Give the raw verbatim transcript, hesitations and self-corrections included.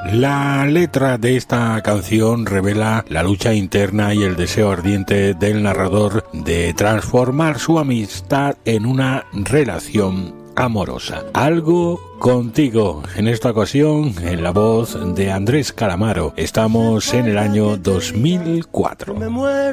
La letra de esta canción revela la lucha interna y el deseo ardiente del narrador de transformar su amistad en una relación amorosa. Algo contigo, en esta ocasión en la voz de Andrés Calamaro. Estamos en el año dos mil cuatro.